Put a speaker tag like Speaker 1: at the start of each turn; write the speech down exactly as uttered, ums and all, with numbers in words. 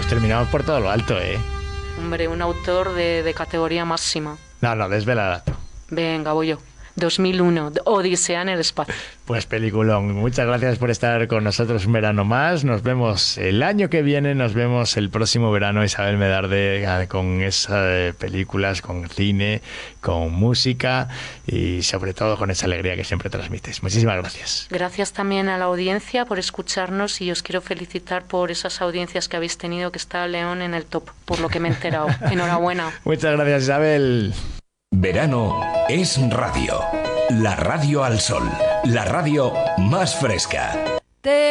Speaker 1: Pues terminamos por todo lo alto, ¿eh?
Speaker 2: Hombre, un autor de, de categoría máxima.
Speaker 1: No, no, desvela dato.
Speaker 2: Venga, voy yo. dos mil uno, Odisea en el espacio.
Speaker 1: Pues peliculón. Muchas gracias por estar con nosotros un verano más. Nos vemos el año que viene, nos vemos el próximo verano, Isabel Medarde, con esas películas, con cine, con música y sobre todo con esa alegría que siempre transmites. Muchísimas gracias.
Speaker 2: Gracias también a la audiencia por escucharnos y os quiero felicitar por esas audiencias que habéis tenido, que está León en el top, por lo que me he enterado. Enhorabuena.
Speaker 1: Muchas gracias, Isabel.
Speaker 3: Verano es radio. La radio al sol. La radio más fresca.